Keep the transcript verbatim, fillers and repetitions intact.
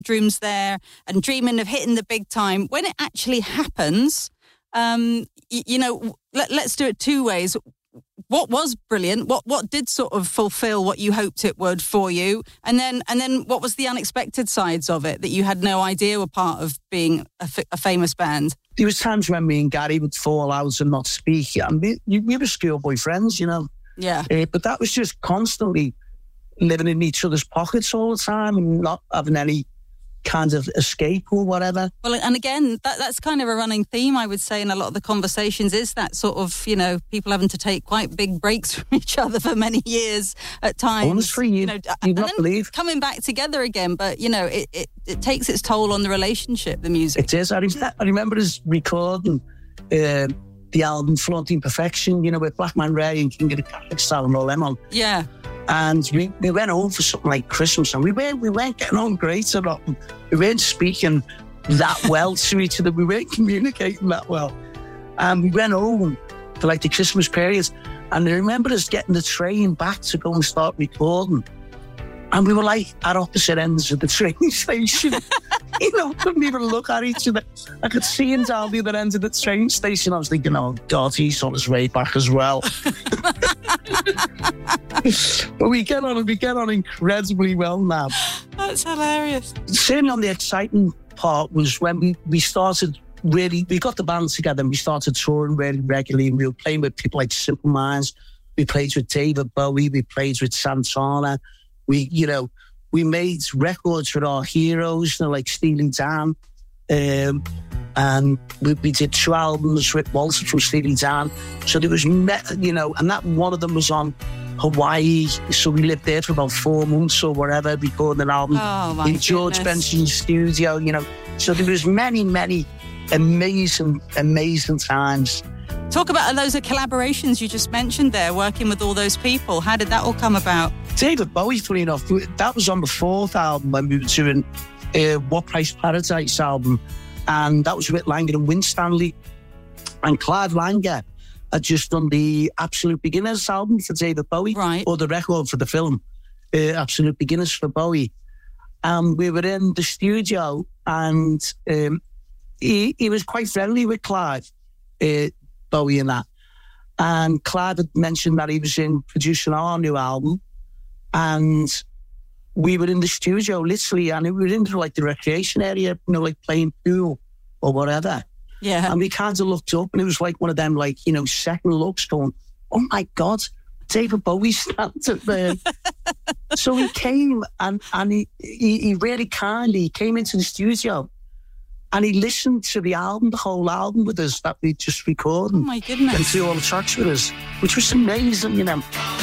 bedrooms there and dreaming of hitting the big time. When it actually happens, um, you, you know, let, let's do it two ways. What was brilliant? What what did sort of fulfill what you hoped it would for you? And then and then what was the unexpected sides of it that you had no idea were part of being a, f- a famous band? There was times when me and Gary would fall out and not speak. And we, we were schoolboy friends, you know. Yeah. Uh, but that was just constantly living in each other's pockets all the time and not having any kind of escape or whatever. Well, and again, that, that's kind of a running theme, I would say, in a lot of the conversations, is that sort of, you know, people having to take quite big breaks from each other for many years at times. Honestly, you, you know, you'd and not then believe. coming back together again, but, you know, it, it, it takes its toll on the relationship, the music. It is. I, re- I remember us recording uh, the album Flaunting Perfection, you know, with Black Man Ray and King of the Catholic Style and all them on. Yeah. And we, we went home for something like Christmas, and we weren't, we weren't getting on great or nothing. We weren't speaking that well to each other. We weren't communicating that well. And we went home for like the Christmas period. And I remember us getting the train back to go and start recording. And we were like at opposite ends of the train station. You know, couldn't even look at each other. I could see him down the other end of the train station. I was thinking, oh God, he's on his way back as well. But we get on, we get on incredibly well now. That's hilarious. Certainly on the exciting part was when we, we started really, we got the band together and we started touring really regularly, and we were playing with people like Simple Minds. We played with David Bowie, we played with Santana. We, you know, we made records with our heroes, you know, like Steely Dan. Um, and we, we did two albums with Walter from Steely Dan. So there was, you know, and that one of them was on Hawaii. So we lived there for about four months or whatever, recording an album oh, in George goodness. Benson's studio, you know. So there was many, many amazing, amazing times. Talk about those collaborations you just mentioned there, working with all those people. How did that all come about? David Bowie, funny enough, that was on the fourth album when we were doing uh, What Price Paradise album. And that was with Langer and Winstanley. And Clive Langer had just done the Absolute Beginners album for David Bowie. Right. Or the record for the film, uh, Absolute Beginners for Bowie. And we were in the studio, and um, he, he was quite friendly with Clive, uh, Bowie and that. And Clive had mentioned that he was in producing our new album. And we were in the studio, literally, and we were in like the recreation area, you know, like playing pool or whatever. Yeah. And we kind of looked up, and it was like one of them, like, you know, second looks going, oh my God, David Bowie standing there. So he came, and, and he, he, he really kindly came into the studio, and he listened to the album, the whole album with us that we just recorded. Oh my goodness. And through all the tracks with us, which was amazing, you know.